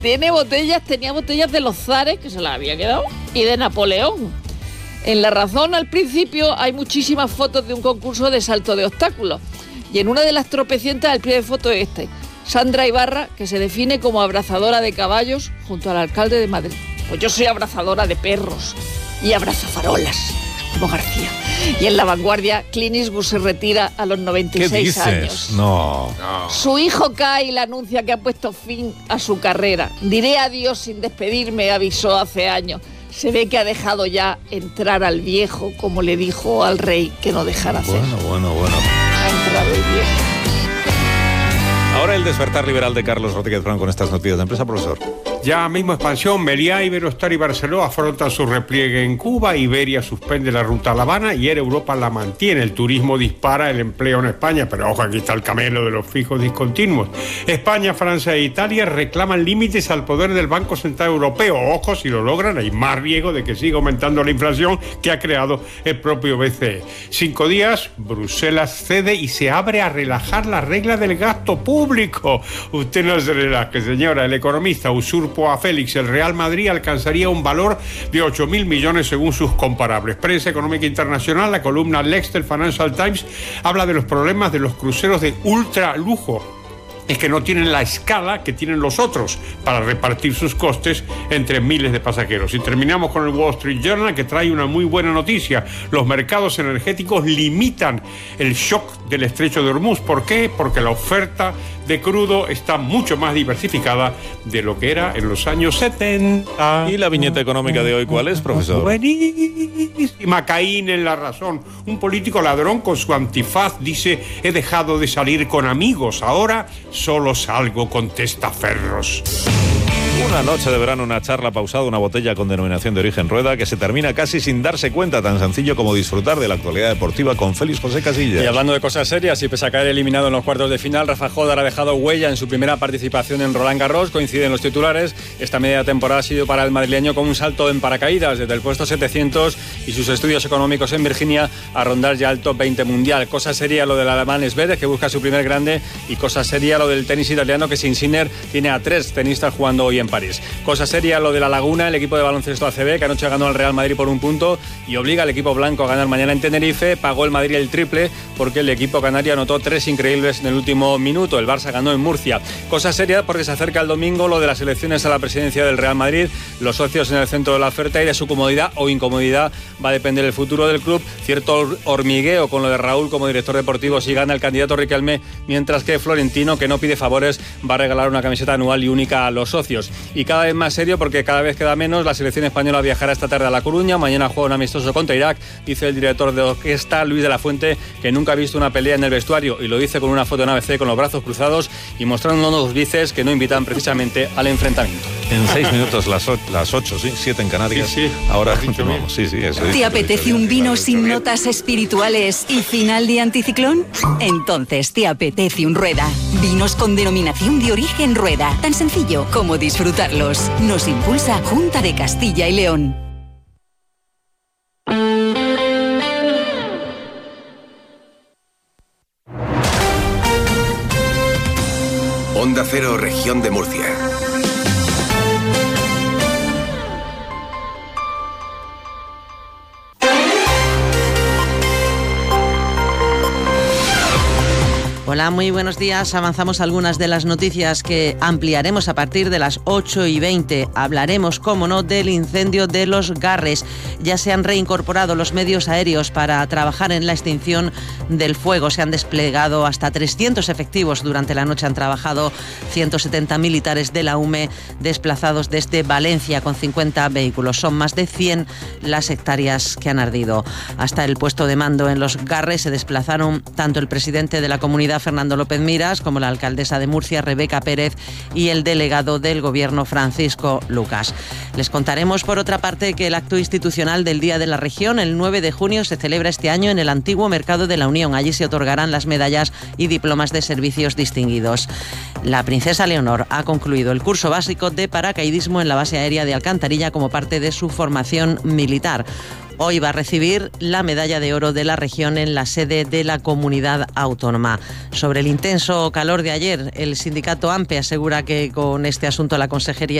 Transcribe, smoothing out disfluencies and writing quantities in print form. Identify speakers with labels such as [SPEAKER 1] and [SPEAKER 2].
[SPEAKER 1] tenía botellas de los zares, que se las había quedado, y de Napoleón. En La Razón, al principio, hay muchísimas fotos de un concurso de salto de obstáculos. Y en una de las tropecientas, el pie de foto es Sandra Ibarra, que se define como abrazadora de caballos junto al alcalde de Madrid. Pues yo soy abrazadora de perros y abrazafarolas, como García. Y en La Vanguardia, Clint Eastwood se retira a los 96 años.
[SPEAKER 2] No.
[SPEAKER 1] Su hijo Kyle anuncia que ha puesto fin a su carrera. Diré adiós sin despedirme, avisó hace años. Se ve que ha dejado ya entrar al viejo, como le dijo al rey que no dejara hacer.
[SPEAKER 2] Bueno.
[SPEAKER 1] Ha entrado el viejo.
[SPEAKER 2] Ahora el despertar liberal de Carlos Rodríguez Brown con estas noticias de empresa, profesor.
[SPEAKER 3] Ya mismo expansión, Meliá, Iberostar y Barceló afrontan su repliegue en Cuba, Iberia suspende la ruta a La Habana y Air Europa la mantiene. El turismo dispara el empleo en España, pero ojo, aquí está el camelo de los fijos discontinuos. España, Francia e Italia reclaman límites al poder del Banco Central Europeo. Ojo, si lo logran, hay más riesgo de que siga aumentando la inflación que ha creado el propio BCE. 5 días, Bruselas cede y se abre a relajar la regla del gasto público. Usted no se relaje, señora. El economista usurpa a Félix. El Real Madrid alcanzaría un valor de 8.000 millones según sus comparables. Prensa Económica Internacional, la columna Lex del Financial Times habla de los problemas de los cruceros de ultra lujo. Es que no tienen la escala que tienen los otros para repartir sus costes entre miles de pasajeros. Y terminamos con el Wall Street Journal, que trae una muy buena noticia. Los mercados energéticos limitan el shock del estrecho de Hormuz. ¿Por qué? Porque la oferta de crudo está mucho más diversificada de lo que era en los años 70.
[SPEAKER 2] ¿Y la viñeta económica de hoy cuál es, profesor?
[SPEAKER 3] Buenísima. Caín en La Razón. Un político ladrón con su antifaz dice: he dejado de salir con amigos, ahora solo salgo con testaferros.
[SPEAKER 2] Una noche de verano, una charla pausada, una botella con denominación de origen Rueda, que se termina casi sin darse cuenta, tan sencillo como disfrutar de la actualidad deportiva con Félix José Casillas.
[SPEAKER 4] Y hablando de cosas serias, y pese a caer eliminado en los cuartos de final, Rafa Jodar ha dejado huella en su primera participación en Roland Garros. Coinciden los titulares. Esta media temporada ha sido para el madrileño como un salto en paracaídas desde el puesto 700 y sus estudios económicos en Virginia a rondar ya el top 20 mundial. Cosa seria lo del alemán Zverev, que busca su primer grande, y cosa seria lo del tenis italiano, que sin Sinner tiene a 3 tenistas jugando hoy en París. Cosa seria lo de La Laguna, el equipo de baloncesto ACB, que anoche ganó al Real Madrid por 1 punto y obliga al equipo blanco a ganar mañana en Tenerife. Pagó el Madrid el triple porque el equipo canario anotó 3 increíbles en el último minuto. El Barça ganó en Murcia. Cosa seria porque se acerca el domingo lo de las elecciones a la presidencia del Real Madrid. Los socios en el centro de la oferta, y de su comodidad o incomodidad va a depender el futuro del club. Cierto hormigueo con lo de Raúl como director deportivo si gana el candidato Riquelme, mientras que Florentino, que no pide favores, va a regalar una camiseta anual y única a los socios. Y cada vez más serio porque cada vez queda menos. La selección española viajará esta tarde a La Coruña, mañana juega un amistoso contra Irak. Dice el director de orquesta, Luis de la Fuente, que nunca ha visto una pelea en el vestuario, y lo dice con una foto en ABC con los brazos cruzados y mostrando unos bíceps que no invitan precisamente al enfrentamiento.
[SPEAKER 2] En 6 minutos las 8, ¿sí? 7 en Canarias.
[SPEAKER 3] Sí.
[SPEAKER 2] Ahora continuamos. Sí, eso es.
[SPEAKER 5] ¿Te apetece un vino sin notas espirituales y final de anticiclón? Entonces te apetece un Rueda. Vinos con denominación de origen Rueda. Tan sencillo como disfrutarlos. Nos impulsa Junta de Castilla y León.
[SPEAKER 6] Onda Cero, Región de Murcia.
[SPEAKER 7] Hola, muy buenos días. Avanzamos algunas de las noticias que ampliaremos a partir de las 8:20. Hablaremos, como no, del incendio de Los Garres. Ya se han reincorporado los medios aéreos para trabajar en la extinción del fuego. Se han desplegado hasta 300 efectivos durante la noche. Han trabajado 170 militares de la UME desplazados desde Valencia con 50 vehículos. Son más de 100 las hectáreas que han ardido. Hasta el puesto de mando en Los Garres se desplazaron tanto el presidente de la comunidad, Fernando López Miras, como la alcaldesa de Murcia, Rebeca Pérez, y el delegado del Gobierno, Francisco Lucas. Les contaremos, por otra parte, que el acto institucional del Día de la Región, el 9 de junio, se celebra este año en el antiguo Mercado de la Unión. Allí se otorgarán las medallas y diplomas de servicios distinguidos. La princesa Leonor ha concluido el curso básico de paracaidismo en la base aérea de Alcantarilla como parte de su formación militar. hoy va a recibir la medalla de oro de la región en la sede de la comunidad autónoma. Sobre el intenso calor de ayer, el sindicato AMPE asegura que con este asunto la consejería